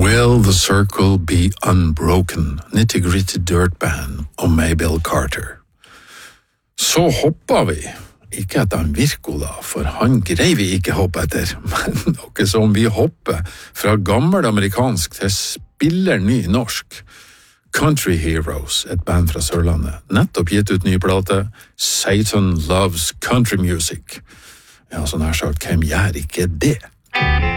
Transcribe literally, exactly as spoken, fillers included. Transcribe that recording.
Will the Circle Be Unbroken, Nitty-Gritty Dirt Band og Mabel Carter. Så hoppa vi, ikke etter han Virko da, for han greier vi ikke hoppe etter, men noe som vi hopper fra gammel amerikansk til spiller ny norsk. Country Heroes, et band fra Sørlandet, nettopp gitt ut ny plate, Satan Loves Country Music. Ja, sånn her sagt, hvem gjør ikke det?